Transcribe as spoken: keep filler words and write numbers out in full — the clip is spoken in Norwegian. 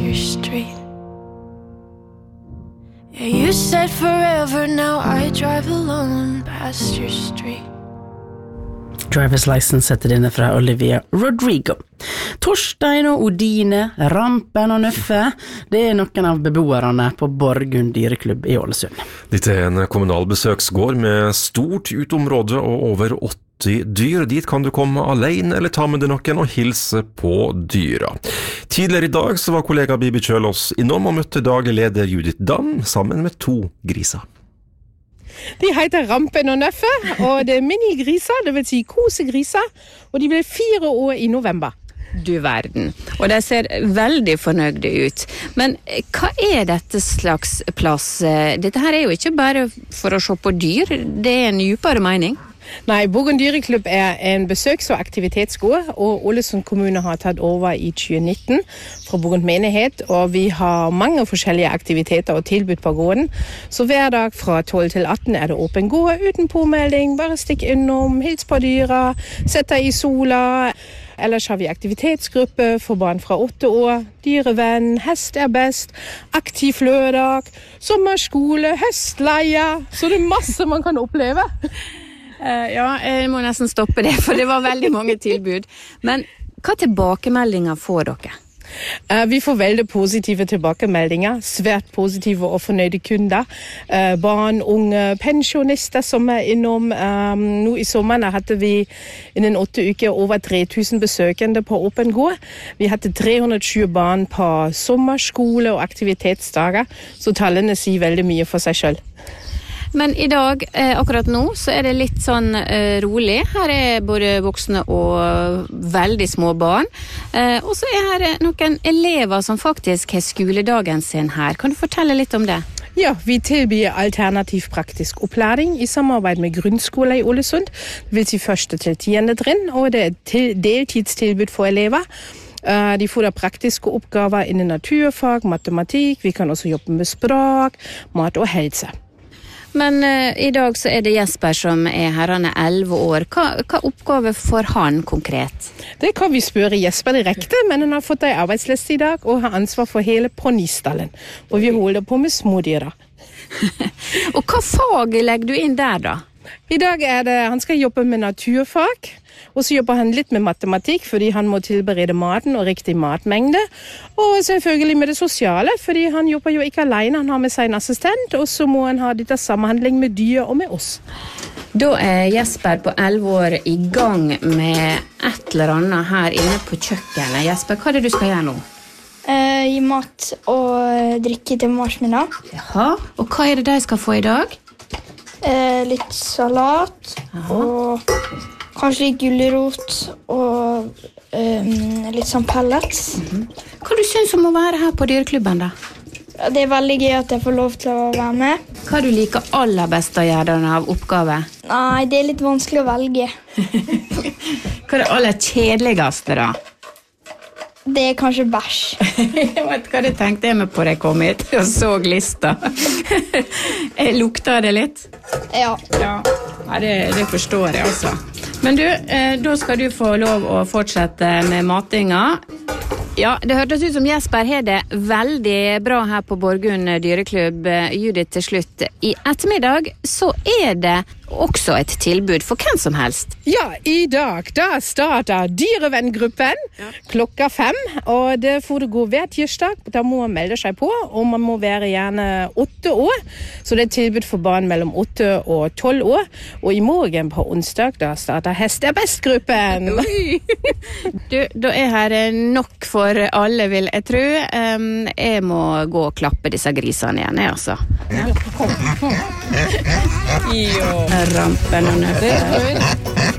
your street. Yeah, you said forever, now I drive alone past your street. Driver's License heter denne fra Olivia Rodrigo. Torstein og Odine, Rampen og Nøffe, det er noen av beboerne på Borgund dyreklubb i Ålesund. Dette er en kommunal besøksgård med stort utområde og over åtti dyr. Dit kan du komme alene eller ta med deg noen og hilse på dyra. Tidligere i dag så var kollega Bibi Kjølås innom og møtte daglig leder Judith Dam sammen med to griser. De heter Rampen og Nøffe, og det er minigriser, det vil si kosegriser, og de ble fire år i november. Du verden, og de ser veldig fornøyde ut. Men hva er dette slags plass? Dette her er jo ikke bare for å se på dyr, det er en djupere mening. Nei, Borgund dyreklubb er en besøks- og aktivitetsgård, og Ålesund kommune har tatt over i tjue nitten fra Borgund menighet, og vi har mange forskjellige aktiviteter og tilbud på gården. Så hver dag fra tolv til atten er det åpen gård, uten påmelding, bare stikk innom, hils på dyra, sett deg i sola. Ellers har vi aktivitetsgruppe for barn fra åtte år, dyrevenn, hest er best, aktiv lørdag, sommerskole, høstleie, så det er masse man kan oppleve. Uh, ja, jeg må nesten stoppe det, for det var veldig mange tilbud. Men hva tilbakemeldinger får dere? Uh, vi får veldig positive tilbakemeldinger, svært positive og fornøyde kunder. Uh, barn, unge, pensjonister som er innom. Um, nå i sommeren hadde vi innen åtte uker over tre tusen besøkende på åpen gård. Vi hadde tre hundre og tjue barn på sommerskole og aktivitetsdager, så tallene sier veldig mye for seg selv. Men i dag, eh, akkurat nå, så er det litt sånn eh, rolig. Her er både voksne og veldig små barn. Eh, og så er her noen elever som faktisk har skoledagen sin her. Kan du fortelle litt om det? Ja, vi tilbyr alternativ praktisk opplæring i samarbeid med grunnskolen i Ålesund. Det vil si første til tiende trinn, og det er til deltidstilbud for elever. Uh, de får da praktiske oppgaver innen naturfag, matematikk, vi kan også jobbe med språk, mat og helse. Men uh, i dag så er det Jesper som er her, han er elleve år. Hva, hva oppgave får han konkret? Det kan vi spørre Jesper direkte, men han har fått en arbeidsliste i dag og har ansvar for hele ponnistallen. Og vi holder på med smådyra. Og hva fag legger du inn der da? I dag er det, han skal jobbe med naturfag, og så jobber han litt med matematikk, fordi han må tilberede maten og riktig matmengde. Og selvfølgelig med det sosiale, fordi han jobber jo ikke alene, han har med seg en assistent, og så må han ha litt av samhandling med dyr og med oss. Da er Jesper på elleve år i gang med et eller annet her inne på kjøkkenet. Jesper, hva er det du skal gjøre nå? Uh, gi mat og drikke til marsmiddag. Jaha, og hva er det de skal få i dag? Uh, litt salat. Aha. Og kanskje litt gulrot og um, litt sånn pellets. Mm-hmm. Hva du synes om å være her på dyreklubben da? Ja, det er veldig gøy at jeg får lov til å være med. Hva du liker aller best å gjøre denne av oppgave? Nei, det er litt vanskelig å velge. Hva er det aller kjedeligste da? Det er kanskje bæsj. Jeg vet hva du tenkte jeg med på deg kom hit og så glista. Lukter det litt? Ja. Ja, ja det, det forstår jeg altså. Men du, eh, da skal du få lov å fortsette med matinga. Ja, det hørtes ut som Jesper har det veldig bra her på Borgund dyreklubb. Judith, til slutt. I ettermiddag så er det også et tilbud for hvem som helst. Ja, i dag da starter dyrevenngruppen ja. klokka fem, og det får det gå hver tirsdag. Da må man melde seg på, og man må være gjerne åtte år. Så det er et tilbud for barn mellom åtte og tolv år. Og i morgen på onsdag da starter Hest er best-gruppen. Du, da er her nok for alle, vil jeg tro. Um, jeg må gå og klappe disse grisene igjen, jeg altså. Ja. Jo. Rampen og Nøffe.